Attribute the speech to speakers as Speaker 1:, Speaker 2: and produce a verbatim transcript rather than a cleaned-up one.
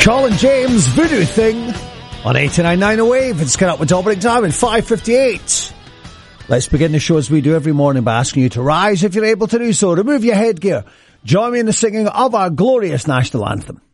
Speaker 1: Colin James, Voodoo Thing, on eighty-nine point nine A Wave. It's got up with Dominic Time at five fifty-eight. Let's begin the show as we do every morning by asking you to rise if you're able to do so. Remove your headgear. Join me in the singing of our glorious national anthem.